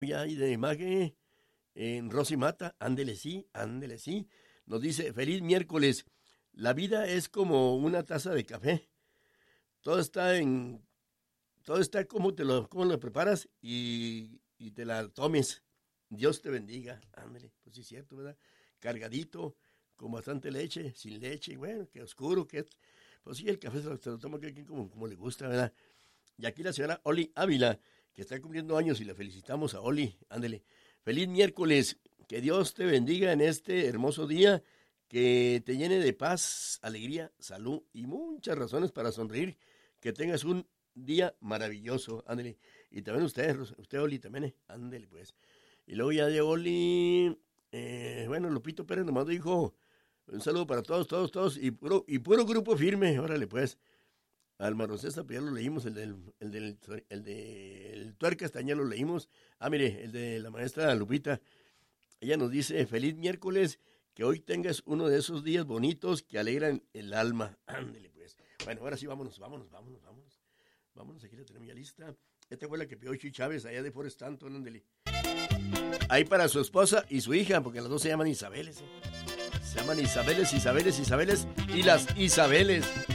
Ya y de imagen en Rosy Mata, ándele sí, ándele sí. Nos dice, feliz miércoles. La vida es como una taza de café. Todo está en, todo está cómo lo preparas y te la tomes. Dios te bendiga. Ándele, pues sí es cierto, ¿verdad? Cargadito, con bastante leche, sin leche, bueno, que oscuro, que pues sí, el café se lo toma como le gusta, ¿verdad? Y aquí la señora Oli Ávila, que está cumpliendo años y la felicitamos a Oli. Ándele. Feliz miércoles. Que Dios te bendiga en este hermoso día. Que te llene de paz, alegría, salud y muchas razones para sonreír. Que tengas un día maravilloso. Ándele. Y también usted Oli, también. Ándele, pues. Y luego ya de Oli. Bueno, Lupito Pérez nomás dijo. Un saludo para todos. Y puro grupo firme. Órale, pues. Alma Rosesta, pues ya lo leímos, el Tuercas también lo leímos. Ah, mire, el de la maestra Lupita. Ella nos dice, feliz miércoles, que hoy tengas uno de esos días bonitos que alegran el alma. Ándele, pues. Bueno, ahora sí, vámonos. Vámonos, aquí la tenemos ya lista. Esta fue la que pidió Chuy Chávez, allá de Forest Stanton, ándele. Ahí para su esposa y su hija, porque las dos se llaman Isabeles. Se llaman Isabeles y las Isabeles.